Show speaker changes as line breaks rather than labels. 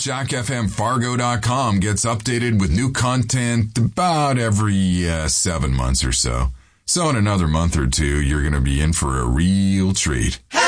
JackFMFargo.com gets updated with new content about every 7 months or so. So in another month or two, you're going to be in for a real treat.